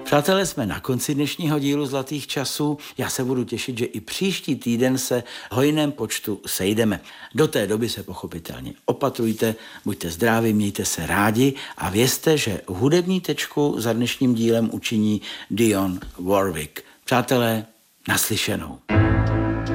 Přátelé, jsme na konci dnešního dílu Zlatých časů. Já se budu těšit, že i příští týden se v hojném počtu sejdeme. Do té doby se pochopitelně opatrujte, buďte zdraví, mějte se rádi a vězte, že hudební tečku za dnešním dílem učiní Dionne Warwick. Přátelé, naslyšenou.